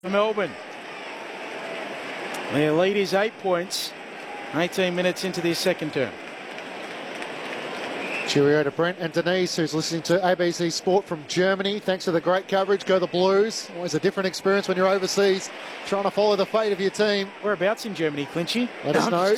For Melbourne. Their lead is 8 points, 18 minutes into their second term. Cheerio to Brent and Denise, who's listening to ABC Sport from Germany. Thanks for the great coverage. Go the Blues. Always a different experience when you're overseas, trying to follow the fate of your team. Whereabouts in Germany, Clinchy? Let us know.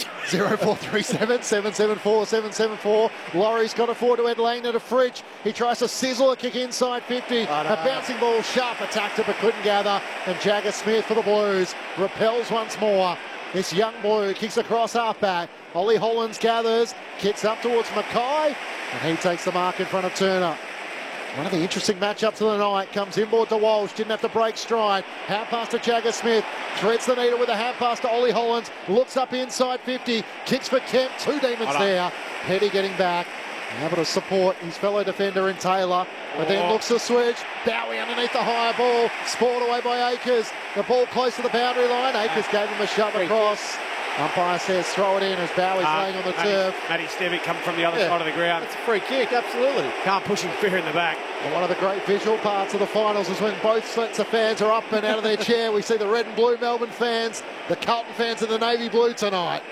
0437 774 774. Laurie's got it forward to Ed Langdon to Fridge. He tries to sizzle a kick inside 50. A bouncing ball, sharp attack to but couldn't gather. And Jagger Smith for the Blues repels once more. This young blue kicks across halfback. Ollie Hollands gathers, kicks up towards Mackay, and he takes the mark in front of Turner. One of the interesting matchups of the night comes inboard to Walsh, didn't have to break stride. Hand pass to Jagger Smith, threads the needle with a hand pass to Ollie Hollands, looks up inside 50, kicks for Kemp, two demons there. Petty getting back, able to support his fellow defender in Taylor, but then looks to switch. Bowie underneath the higher ball, spoiled away by Akers. The ball close to the boundary line. Akers gave him a shove across. Umpire says throw it in as Bowie's laying on the turf. Matty Stevic coming from the other side of the ground. It's a free kick, absolutely. Can't push him fair in the back. And one of the great visual parts of the finals is when both sets of fans are up and out of their chair. We see the red and blue Melbourne fans, the Carlton fans and the navy blue tonight.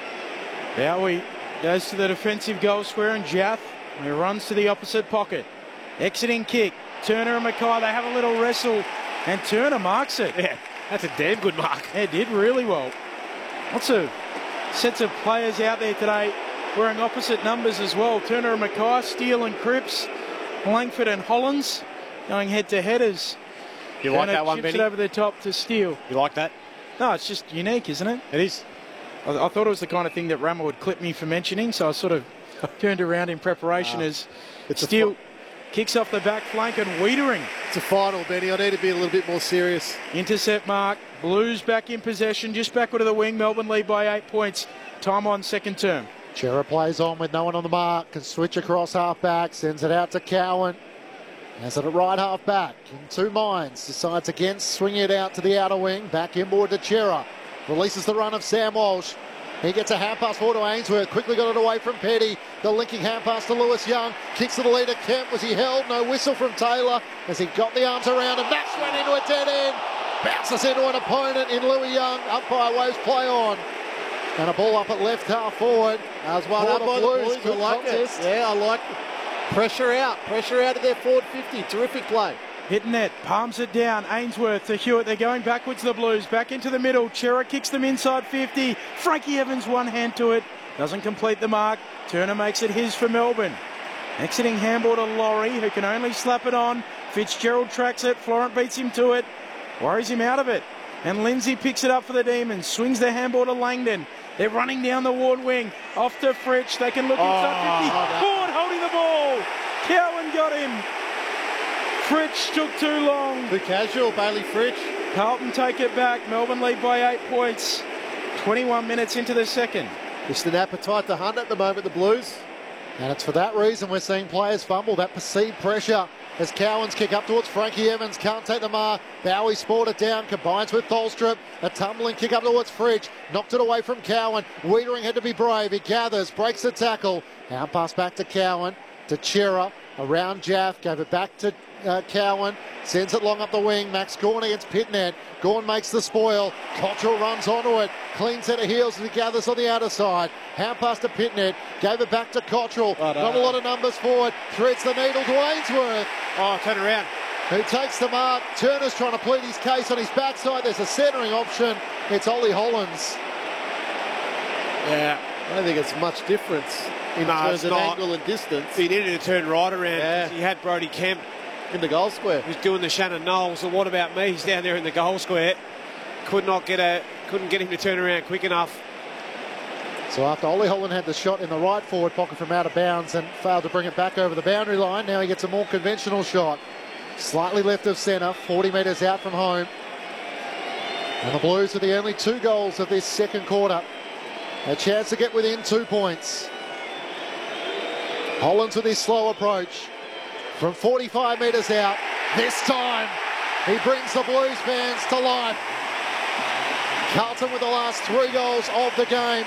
Bowie goes to the defensive goal square and Jaff, he runs to the opposite pocket. Exiting kick. Turner and Mackay, they have a little wrestle and Turner marks it. Yeah, that's a damn good mark. Yeah, did really well. Lots of sets of players out there today wearing opposite numbers as well. Turner and Mackay, Steele and Cripps, Langford and Hollands going head to head as you like that one, chips Benny? It over the top to Steele. You like that? No, it's just unique, isn't it? It is. I thought it was the kind of thing that Rama would clip me for mentioning, so I sort of turned around in preparation as Steele kicks off the back flank and Wiedering. It's a final, Benny. I need to be a little bit more serious. Intercept mark. Blues back in possession, just backward of the wing. Melbourne lead by 8 points. Time on second term. Chera plays on with no one on the mark. Can switch across half-back. Sends it out to Cowan. Has it at right half-back. In two minds. Decides against swinging it out to the outer wing. Back inboard to Chera. Releases the run of Sam Walsh. He gets a hand pass forward to Ainsworth. Quickly got it away from Petty. The linking hand pass to Lewis Young. Kicks to the leader Kemp. Was he held? No whistle from Taylor as he got the arms around him. Nash went into a dead end. Bounces into an opponent in Louis Young. Umpire waves play on. And a ball up at left half forward. As well up by the Blues. I like it. Yeah, I like it. Pressure out of their forward 50. Terrific play. Hitting it, palms it down. Ainsworth to Hewitt. They're going backwards, the Blues. Back into the middle. Chera kicks them inside 50. Frankie Evans one hand to it. Doesn't complete the mark. Turner makes it his for Melbourne. Exiting handball to Laurie, who can only slap it on. Fitzgerald tracks it. Florent beats him to it. Worries him out of it. And Lindsay picks it up for the Demons. Swings the handball to Langdon. They're running down the Ward wing. Off to Fritsch. They can look inside 50. Ward holding the ball. Cowan got him. Fritsch took too long. Too casual, Bailey Fritsch. Carlton take it back. Melbourne lead by 8 points. 21 minutes into the second. Just an appetite to hunt at the moment, the Blues. And it's for that reason we're seeing players fumble, that perceived pressure. As Cowan's kick up towards Frankie Evans, can't take the mark. Bowie sport it down, combines with Tholstrup. A tumbling kick up towards Fridge, knocked it away from Cowan. Wiedering had to be brave, he gathers, breaks the tackle. Now pass back to Cowan, to Chera, around Jaff, gave it back to Cowan, sends it long up the wing. Max Gawn against Pitnet. Gawn makes the spoil. Cottrell runs onto it. Clean set of heels as he gathers on the outer side. Hand pass to Pitnet. Gave it back to Cottrell. Not a lot of numbers forward. Threads the needle to Ainsworth. Turn around. Who takes the mark. Turner's trying to plead his case on his backside. There's a centering option. It's Ollie Hollands. Yeah, I don't think it's much difference in terms of angle and distance. He needed to turn right around. Yeah. He had Brody Kemp in the goal square. He's doing the Shannon Knowles. So what about me? He's down there in the goal square. Couldn't get him to turn around quick enough. So after Ollie Holland had the shot in the right forward pocket from out of bounds and failed to bring it back over the boundary line, now he gets a more conventional shot. Slightly left of centre, 40 metres out from home. And the Blues are the only 2 goals of this second quarter. A chance to get within 2 points. Hollands with his slow approach. From 45 metres out, this time he brings the Blues fans to life. Carlton with the last 3 goals of the game.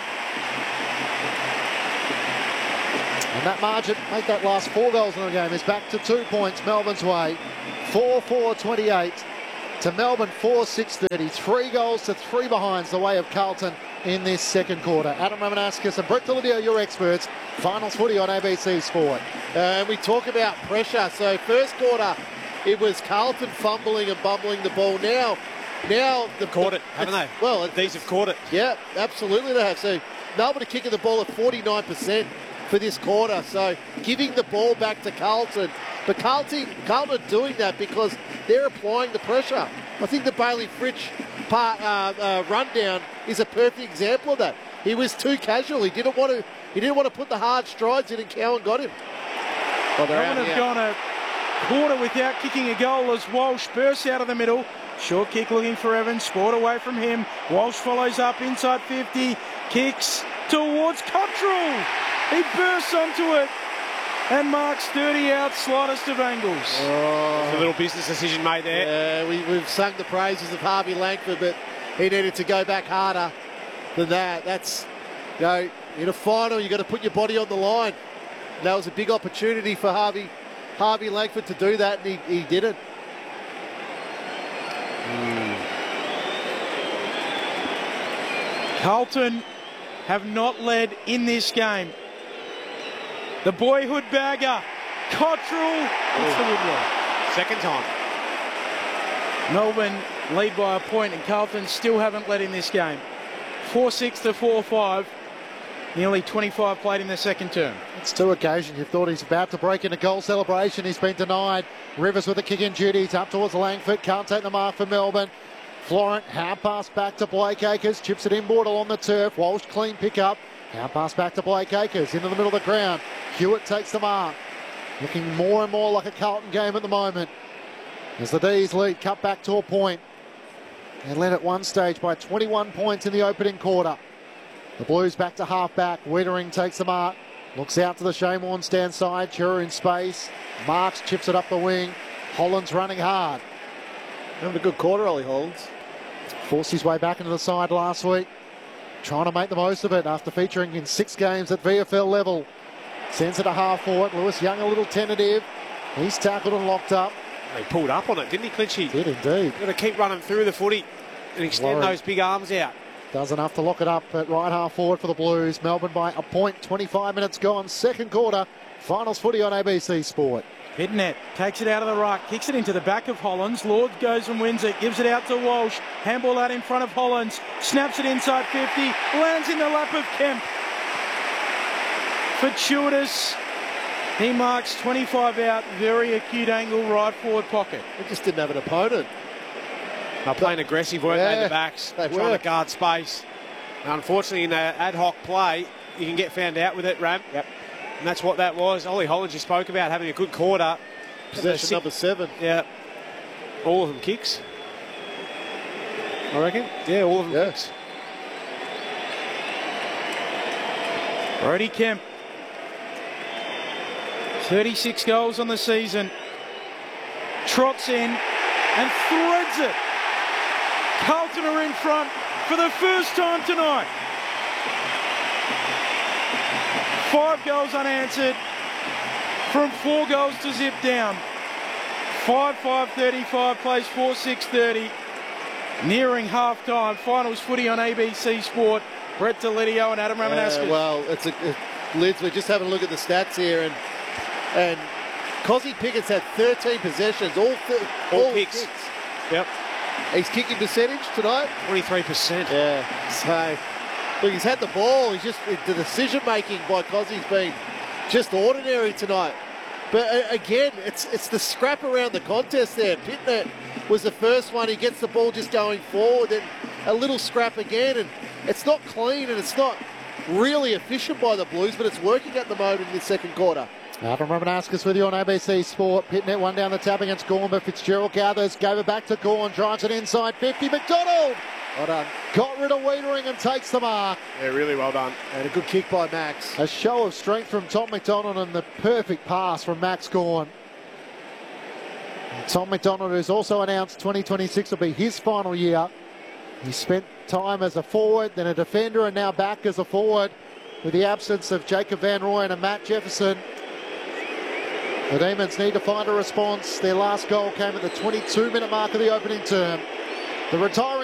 And that margin, make that last 4 goals in the game, is back to 2 points Melbourne's way. 4-4-28 to Melbourne 4-6-30. 3 goals to 3 behinds the way of Carlton in this second quarter. Adam Ramanauskas and Brett Delidio, your experts. Finals footy on ABC Sport. And we talk about pressure. So first quarter, it was Carlton fumbling and bumbling the ball. Now they've Caught it, haven't they? Well, these have caught it. Yeah, absolutely they have. So Melbourne are kicking the ball at 49% for this quarter. So giving the ball back to Carlton. But Carlton are doing that because they're applying the pressure. I think the Bailey Fritsch rundown is a perfect example of that. He was too casual. He didn't want to put the hard strides in, and Cowan got him. Well, they wouldn't have gone a quarter without kicking a goal as Walsh bursts out of the middle. Short kick looking for Evans, scored away from him. Walsh follows up inside 50, kicks towards Cottrell. He bursts onto it and marks 30 out, slightest of angles. Oh. A little business decision made there. Yeah, we've sung the praises of Harvey Langford, but he needed to go back harder than that. That's, in a final, you've got to put your body on the line. And that was a big opportunity for Harvey Langford to do that, and he did it. Carlton have not led in this game. The boyhood bagger, Cottrell, hits the woodwork. Second time. Melbourne lead by a point and Carlton still haven't led in this game. 4-6 to 4-5. Nearly 25 played in the second term. It's 2 occasions. You thought he's about to break into goal celebration. He's been denied. Rivers with a kick in duties up towards Langford. Can't take the mark for Melbourne. Florent, hand pass back to Blake Acres. Chips it inboard along the turf. Walsh clean pick up. Hand pass back to Blake Acres into the middle of the ground. Hewitt takes the mark. Looking more and more like a Carlton game at the moment. As the D's lead cut back to a point. They led at one stage by 21 points in the opening quarter. The Blues back to half-back. Wiedering takes the mark. Looks out to the Shane Warne stand side. Chura in space. Marks chips it up the wing. Holland's running hard. Having a good quarter, Ollie Hollands. Forced his way back into the side last week. Trying to make the most of it after featuring in 6 games at VFL level. Sends it to half forward. Lewis Young a little tentative. He's tackled and locked up. He pulled up on it, didn't he, Clinchy? Did indeed. Got to keep running through the footy and extend those big arms out. Does enough to lock it up at right half forward for the Blues. Melbourne by a point, 25 minutes gone. Second quarter. Finals footy on ABC Sport. Pitnet takes it out of the ruck, kicks it into the back of Hollands. Lord goes and wins it, gives it out to Walsh. Handball out in front of Hollands, snaps it inside 50, lands in the lap of Kemp. Fortuitous. He marks 25 out, very acute angle, right forward pocket. They just didn't have an opponent. They're playing aggressive, weren't they, the backs? They're trying to guard space. Now, unfortunately, in that ad hoc play, you can get found out with it, Ram. Yep. And that's what that was. Ollie Hollands, you spoke about having a good quarter. Possession number 7. Yeah. All of them kicks. I reckon. Yeah, all of them kicks. Brody Kemp. 36 goals on the season. Trots in and threads it. Carlton are in front for the first time tonight. 5 goals unanswered from 4 goals to zip down. 5-5-35 plays 4-6-30. Nearing half-time. Finals footy on ABC Sport. Brett Delidio and Adam Ramanauskas. Well, Lids, we're just having a look at the stats here, and Cozzy Pickett's had 13 possessions, all kicks. Yep. He's kicking percentage tonight? 23%. Yeah. So, look, he's had the ball. He's just, the decision making by Cozzy's been just ordinary tonight. But again, it's the scrap around the contest there. Pitnet was the first one. He gets the ball just going forward, and a little scrap again, and it's not clean and it's not really efficient by the Blues, but it's working at the moment in the second quarter. Adam Ramanauskas with you on ABC Sport. Pitnet one down the tap against Gawn, but Fitzgerald gathers, gave it back to Gawn, drives it inside 50. McDonald! Well done. Got rid of Wiedering and takes the mark. Yeah, really well done. And a good kick by Max. A show of strength from Tom McDonald and the perfect pass from Max Gawn. And Tom McDonald has also announced 2026 will be his final year. He spent time as a forward, then a defender, and now back as a forward with the absence of Jacob Van Rooyen and Matt Jefferson. The Demons need to find a response. Their last goal came at the 22-minute mark of the opening term. The retiring